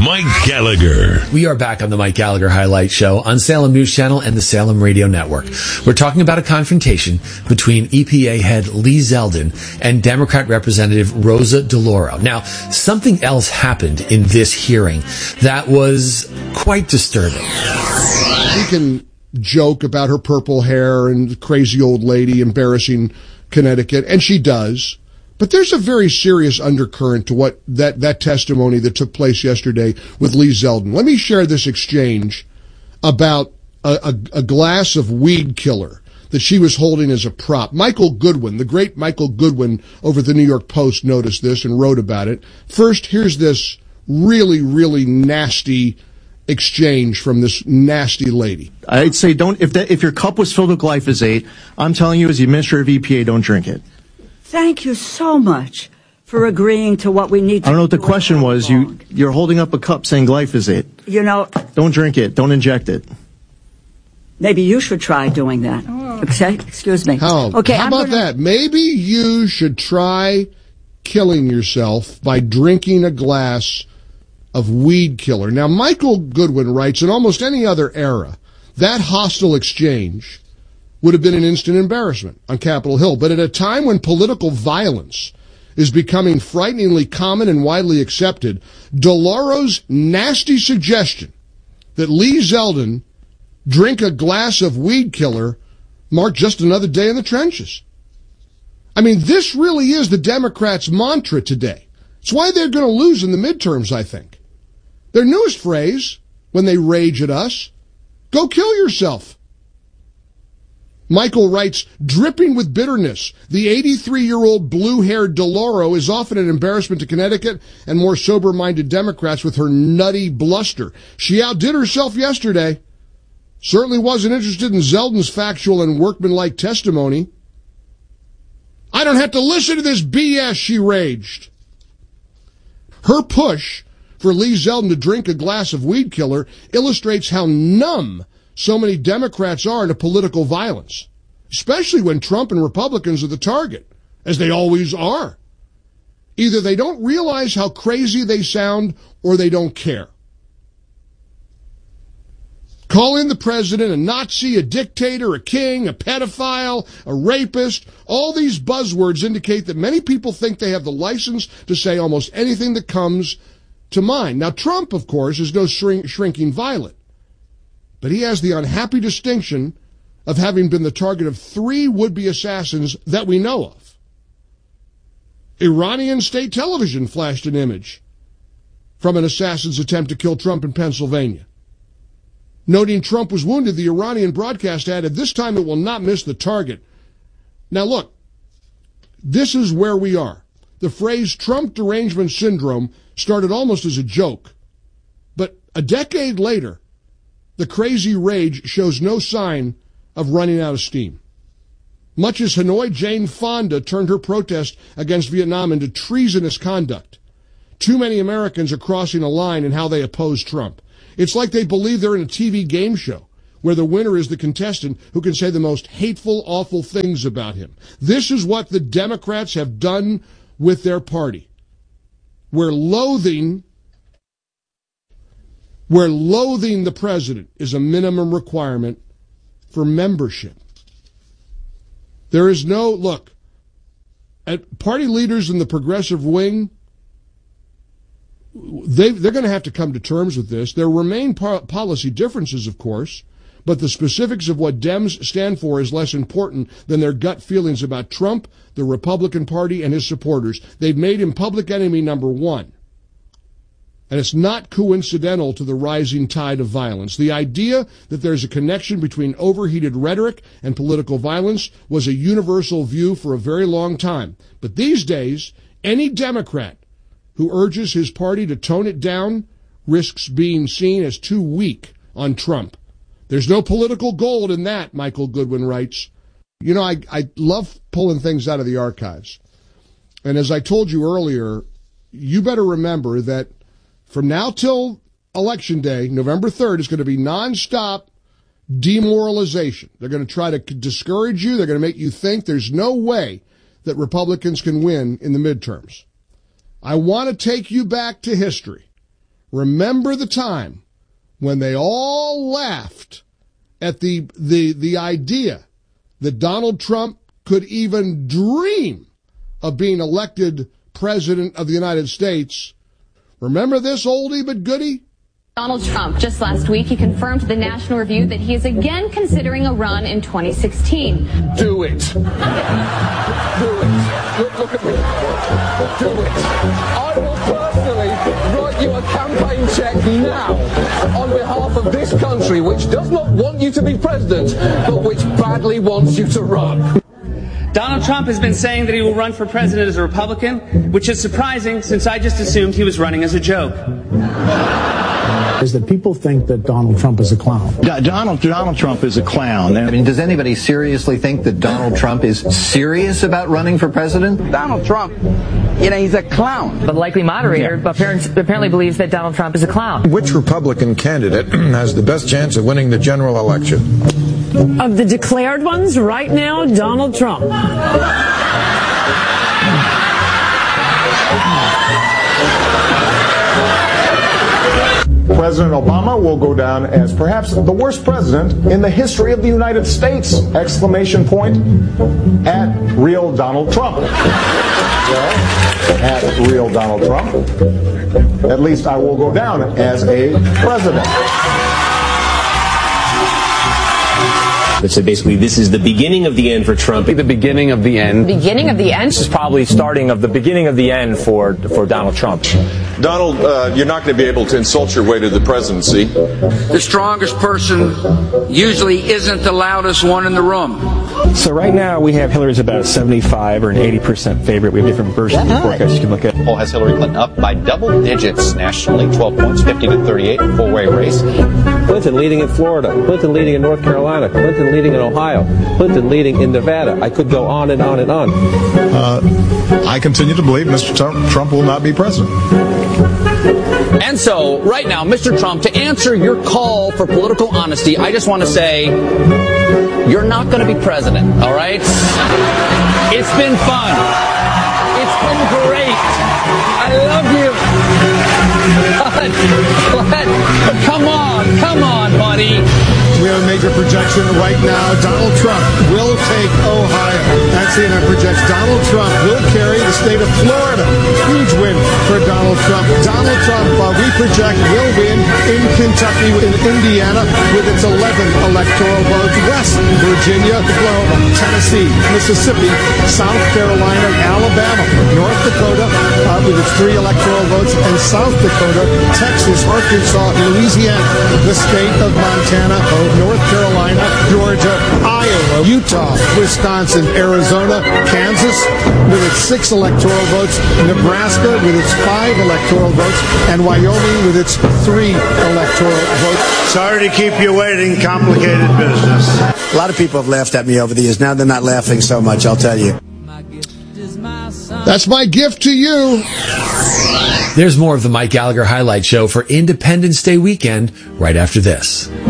Mike Gallagher. We are back on the Mike Gallagher Highlight Show on Salem News Channel and the Salem Radio Network. We're talking about a confrontation between EPA head Lee Zeldin and Democrat Representative Rosa DeLauro. Now, something else happened in this hearing that was quite disturbing. We can joke about her purple hair and crazy old lady embarrassing Connecticut, and she does. But there's a very serious undercurrent to what that testimony that took place yesterday with Lee Zeldin. Let me share this exchange about a glass of weed killer that she was holding as a prop. Michael Goodwin, the great Michael Goodwin over at the New York Post noticed this and wrote about it. First, here's this really, really nasty exchange from this nasty lady. I'd say if your cup was filled with glyphosate, I'm telling you as the administrator of EPA, don't drink it. Thank you so much for agreeing to what we need to do. I don't know what the question was. You're holding up a cup saying glyphosate. You know, don't drink it. Don't inject it. Maybe you should try doing that. Okay? Excuse me. How about that? Maybe you should try killing yourself by drinking a glass of weed killer. Now, Michael Goodwin writes, in almost any other era, that hostile exchange would have been an instant embarrassment on Capitol Hill. But at a time when political violence is becoming frighteningly common and widely accepted, DeLauro's nasty suggestion that Lee Zeldin drink a glass of weed killer marked just another day in the trenches. I mean, this really is the Democrats' mantra today. It's why they're going to lose in the midterms, I think. Their newest phrase, when they rage at us, go kill yourself. Michael writes, dripping with bitterness, the 83-year-old blue-haired DeLauro is often an embarrassment to Connecticut and more sober-minded Democrats with her nutty bluster. She outdid herself yesterday. Certainly wasn't interested in Zeldin's factual and workmanlike testimony. I don't have to listen to this BS, she raged. Her push for Lee Zeldin to drink a glass of weed killer illustrates how numb so many Democrats are to political violence, especially when Trump and Republicans are the target, as they always are. Either they don't realize how crazy they sound or they don't care. Calling the president a Nazi, a dictator, a king, a pedophile, a rapist, all these buzzwords indicate that many people think they have the license to say almost anything that comes to mind. Now, Trump, of course, is no shrinking violet. But he has the unhappy distinction of having been the target of 3 would-be assassins that we know of. Iranian state television flashed an image from an assassin's attempt to kill Trump in Pennsylvania. Noting Trump was wounded, the Iranian broadcast added, this time it will not miss the target. Now look, this is where we are. The phrase Trump derangement syndrome started almost as a joke. But a decade later, the crazy rage shows no sign of running out of steam. Much as Hanoi Jane Fonda turned her protest against Vietnam into treasonous conduct, too many Americans are crossing a line in how they oppose Trump. It's like they believe they're in a TV game show where the winner is the contestant who can say the most hateful, awful things about him. This is what the Democrats have done with their party. We're loathing the president is a minimum requirement for membership. There is no, look, at party leaders in the progressive wing, they're going to have to come to terms with this. There remain policy differences, of course, but the specifics of what Dems stand for is less important than their gut feelings about Trump, the Republican Party, and his supporters. They've made him public enemy number 1. And it's not coincidental to the rising tide of violence. The idea that there's a connection between overheated rhetoric and political violence was a universal view for a very long time. But these days, any Democrat who urges his party to tone it down risks being seen as too weak on Trump. There's no political gold in that, Michael Goodwin writes. You know, I love pulling things out of the archives. And as I told you earlier, you better remember that from now till Election Day, November 3rd, is going to be nonstop demoralization. They're going to try to discourage you. They're going to make you think there's no way that Republicans can win in the midterms. I want to take you back to history. remember the time when they all laughed at the idea that Donald Trump could even dream of being elected president of the United States. Remember this oldie but goodie? Donald Trump, just last week, he confirmed to the National Review that he is again considering a run in 2016. Do it. Do it. Look at me. Do it. I will personally write you a campaign check now on behalf of this country, which does not want you to be president, but which badly wants you to run. Donald Trump has been saying that he will run for president as a Republican, which is surprising since I just assumed he was running as a joke. Is that people think that Donald Trump is a clown. Donald Trump is a clown. I mean, does anybody seriously think that Donald Trump is serious about running for president? Donald Trump, he's a clown. The likely moderator apparently believes that Donald Trump is a clown. Which Republican candidate has the best chance of winning the general election? Of the declared ones, right now, Donald Trump. President Obama will go down as perhaps the worst president in the history of the United States! Exclamation point. At real Donald Trump. Well, at real Donald Trump. At least I will go down as a president. So basically, this is the beginning of the end for Trump. The beginning of the end. Beginning of the end? This is probably starting of the beginning of the end for Donald Trump. Donald, you're not going to be able to insult your way to the presidency. The strongest person usually isn't the loudest one in the room. So right now we have Hillary's about a 75 or an 80% favorite. We have different versions of the forecast you can look at. The poll has Hillary Clinton up by double digits nationally, 12 points, 50 to 38, four-way race. Clinton leading in Florida, Clinton leading in North Carolina, Clinton leading in Ohio, Clinton leading in Nevada. I could go on and on and on. I continue to believe Mr. Trump will not be president. And so, right now, Mr. Trump, to answer your call for political honesty, I just want to say, you're not going to be president, all right? It's been fun. It's been great. I love you. But come on, buddy. We have a major projection right now. Donald Trump will take Ohio. That's CNN projects Donald Trump will carry the state of Florida. Huge win for Donald Trump. Donald Trump, we project, will win in Kentucky, in Indiana, with its 11 electoral votes. West Virginia, Oklahoma, Tennessee, Mississippi, South Carolina, Alabama, North Dakota, with its 3 electoral votes, and South Dakota, Texas, Arkansas, Louisiana, the state of Montana, North Carolina, Georgia, Iowa, Utah, Wisconsin, Arizona, Kansas with its 6 electoral votes, Nebraska with its 5 electoral votes, and Wyoming with its 3 electoral votes. Sorry to keep you waiting. Complicated business. A lot of people have laughed at me over the years. Now they're not laughing so much, I'll tell you. That's my gift to you. There's more of the Mike Gallagher Highlight Show for Independence Day weekend right after this.